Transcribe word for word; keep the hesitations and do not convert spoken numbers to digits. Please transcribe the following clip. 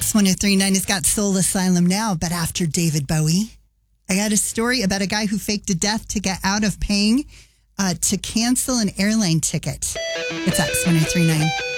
X one oh three point nine has got Soul Asylum now, but after David Bowie, I got a story about a guy who faked a death to get out of paying uh, to cancel an airline ticket. It's X one oh three point nine.